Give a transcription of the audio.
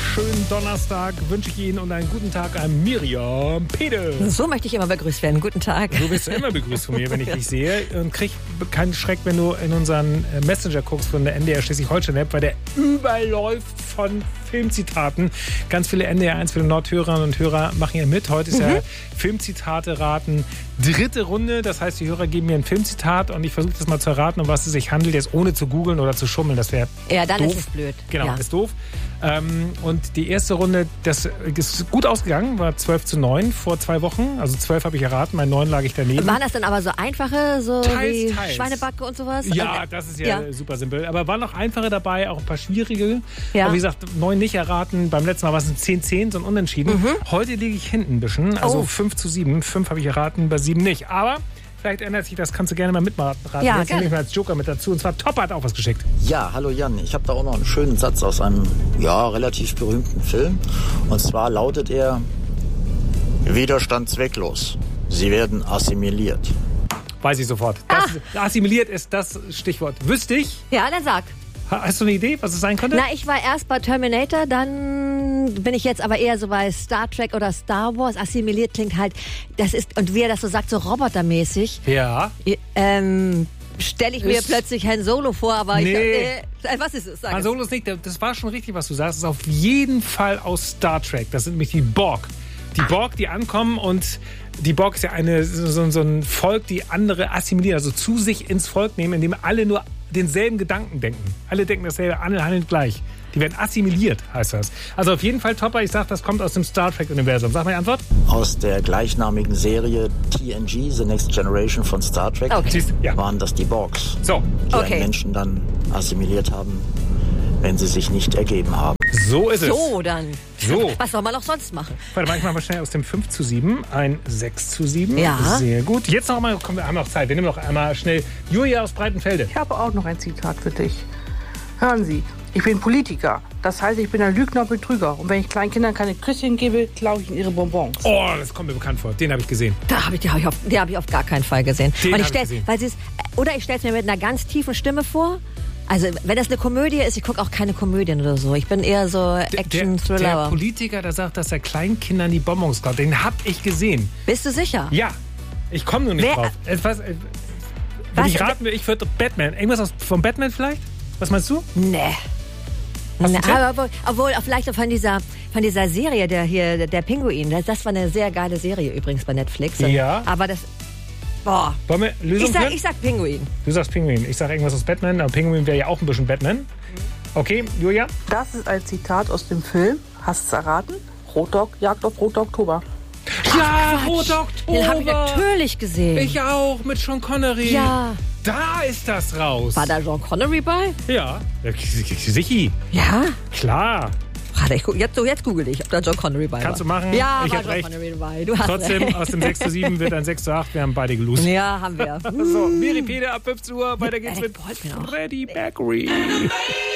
wunderschönen Donnerstag wünsche ich Ihnen und einen guten Tag an Miriam Pede. So möchte ich immer begrüßt werden. Guten Tag. So wirst du immer begrüßt von mir, wenn ich dich sehe. Und krieg keinen Schreck, wenn du in unseren Messenger guckst von der NDR Schleswig-Holstein-App, weil der überläuft von Filmzitaten. Ganz viele NDR 1 für Nordhörerinnen und Hörer machen hier mit. Heute ist ja Filmzitate raten. Dritte Runde, das heißt, die Hörer geben mir ein Filmzitat und ich versuche das mal zu erraten, um was es sich handelt, jetzt ohne zu googeln oder zu schummeln. Das wäre Ja, dann doof. ist es blöd. Genau, Ja. ist doof. Und die erste Runde, das ist gut ausgegangen, war 12:9 vor 2 Wochen. Also 12 habe ich erraten, bei 9 lag ich daneben. Waren das dann aber so einfache, so Teils. wie Schweinebacke und sowas? Ja, das ist ja super simpel. Aber waren noch einfache dabei, auch ein paar schwierige. Ja. Aber wie gesagt, 9 nicht erraten. Beim letzten Mal war es ein 10-10, so ein Unentschieden. Heute liege ich hinten ein bisschen. Also 5:7. 5 habe ich erraten, bei 7 nicht. Aber vielleicht ändert sich das, kannst du gerne mal mitraten. Ja, Jetzt nehme ich mal als Joker mit dazu. Und zwar Top hat auch was geschickt. Ja, hallo Jan. Ich habe da auch noch einen schönen Satz aus einem relativ berühmten Film. Und zwar lautet er: Widerstand zwecklos. Sie werden assimiliert. Weiß ich sofort. Assimiliert ist das Stichwort. Wüsste ich. Ja, dann sag. Hast du eine Idee, was es sein könnte? Na, ich war erst bei Terminator, dann bin ich jetzt aber eher so bei Star Trek oder Star Wars. Assimiliert klingt halt, das ist, und wie er das so sagt, so robotermäßig. Ja. Stelle ich mir plötzlich Han Solo vor, aber was ist es? Sag Han es. Solo ist nicht, das war schon richtig, was du sagst. Das ist auf jeden Fall aus Star Trek. Das sind nämlich die Borg. Die Borg, die ankommen, und die Borg ist ja so ein Volk, die andere assimilieren, also zu sich ins Volk nehmen, indem alle nur denselben Gedanken denken. Alle denken dasselbe, alle handeln gleich. Die werden assimiliert, heißt das. Also auf jeden Fall Topper. Ich sag, das kommt aus dem Star Trek-Universum. Sag mal die Antwort. Aus der gleichnamigen Serie TNG, The Next Generation von Star Trek, waren das die Borgs, So. die einen Menschen dann assimiliert haben, wenn sie sich nicht ergeben haben. So ist es. So, dann. So. Was soll man auch sonst machen? Warte mal, ich mache mal schnell aus dem 5:7 ein 6:7. Ja. Sehr gut. Jetzt noch einmal, komm, wir haben noch Zeit. Wir nehmen noch einmal schnell Julia aus Breitenfelde. Ich habe auch noch ein Zitat für dich. Hören Sie, ich bin Politiker. Das heißt, ich bin ein Lügner und Betrüger. Und wenn ich kleinen Kindern keine Küsschen gebe, klaue ich ihnen ihre Bonbons. Oh, das kommt mir bekannt vor. Den habe ich gesehen. Den habe ich auf gar keinen Fall gesehen. Den Und hab ich gesehen. Ich stelle es mir mit einer ganz tiefen Stimme vor. Also, wenn das eine Komödie ist, ich gucke auch keine Komödien oder so. Ich bin eher so Der Action-Thriller. Politiker, der sagt, dass er kleinen Kindern die Bonbons klaut, den habe ich gesehen. Bist du sicher? Ja, ich komme nur nicht Wer- drauf. Wenn ich raten will, ich würde Batman. Irgendwas von Batman vielleicht? Was meinst du? Nee. Hast du einen Tipp? Aber obwohl, vielleicht von dieser Serie, der Pinguin. Das war eine sehr geile Serie übrigens bei Netflix. Ja. Aber das, boah. Wollen wir Lösung hören? Ich sag Pinguin. Du sagst Pinguin. Ich sage irgendwas aus Batman. Aber Pinguin wäre ja auch ein bisschen Batman. Okay, Julia? Das ist ein Zitat aus dem Film. Hast du es erraten? Jagd auf Roter Oktober. Ja, Roter Oktober. Den habe ich natürlich gesehen. Ich auch, mit Sean Connery. Ja. Da ist das raus. War da Sean Connery bei? Ja, sicher. Ja. Klar. Warte, jetzt google ich, ob da John Connery bei war. Kannst du machen. Ja, Ich war hab John recht. Connery dabei. Du hast Trotzdem, recht. aus dem 6:7 wird ein 6:8. Wir haben beide gelost. Ja, haben wir. So, Miri Pede ab 15 Uhr. Weiter geht's mit Gefällt mir auch. Freddie Mercury.